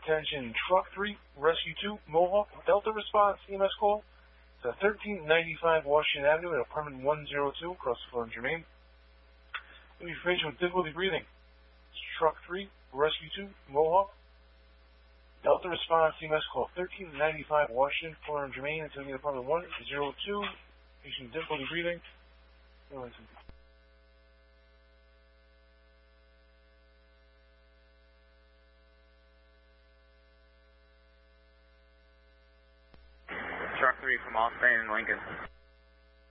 Attention, Truck 3, Rescue 2, Mohawk, Delta Response, EMS call to 1395 Washington Avenue at apartment 102 across the floor in Jermaine. Any patient with difficulty breathing. Truck 3, Rescue 2, Mohawk, Delta Response, EMS call 1395 Washington, floor in Jermaine, attending apartment 102, patient with difficulty breathing. Truck 3 from Austin and Lincoln.